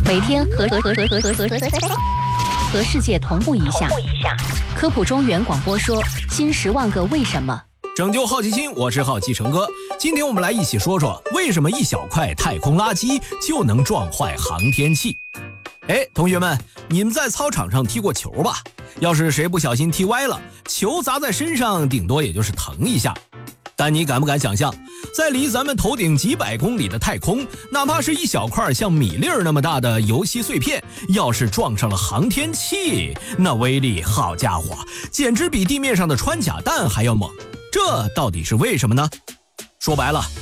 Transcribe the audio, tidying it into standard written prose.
每天和世界同步一下。科普中原广播说新10万个为什么。 拯救好奇心，我是好奇成哥。今天我们来一起说说，为什么一小块太空垃圾就能撞坏航天器？同学们，你们在操场上踢过球吧？要是谁不小心踢歪了，球砸在身上顶多也就是疼一下。但你敢不敢想象，在离咱们头顶几百公里的太空，哪怕是一小块像米粒儿那么大的油漆碎片，要是撞上了航天器，那威力，好家伙，简直比地面上的穿甲弹还要猛。这到底是为什么呢？说白了，